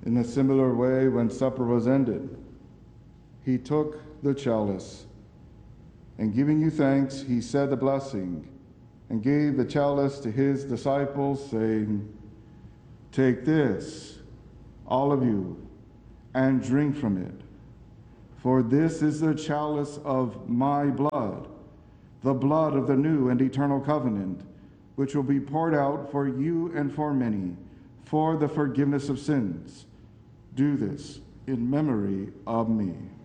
In a similar way, when supper was ended, he took the chalice, and giving you thanks, he said the blessing, and gave the chalice to his disciples, saying, "Take this, all of you, and drink from it. For this is the chalice of my blood, the blood of the new and eternal covenant, which will be poured out for you and for many, for the forgiveness of sins. Do this in memory of me."